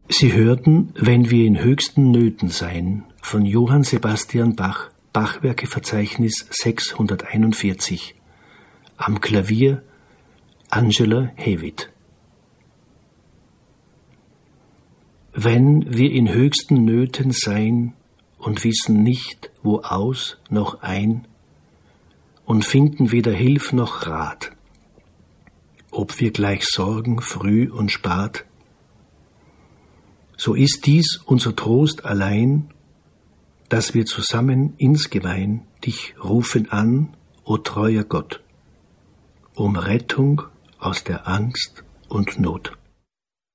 Sie hörten »Wenn wir in höchsten Nöten sein« von Johann Sebastian Bach, Bachwerkeverzeichnis 641. Am Klavier Angela Hewitt. Wenn wir in höchsten Nöten sein und wissen nicht, wo aus noch ein, und finden weder Hilf noch Rat, ob wir gleich sorgen früh und spat, so ist dies unser Trost allein, dass wir zusammen insgemein dich rufen an, o treuer Gott, um Rettung aus der Angst und Not.